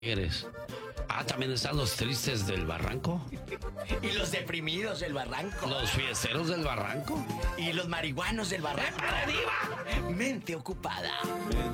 Eres. Ah, también están los tristes del barranco. Y los deprimidos del barranco. Los fiesteros del barranco. Y los marihuanos del barranco. ¡Épale, diva! Mente ocupada.